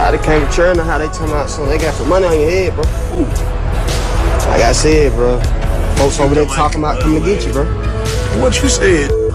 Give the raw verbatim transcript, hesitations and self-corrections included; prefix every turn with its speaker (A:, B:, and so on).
A: How they came to churn or how they turn out, so they got some money on your head, bro. Like I said, bro. Folks over there talking about coming to get you, bro.
B: What you said?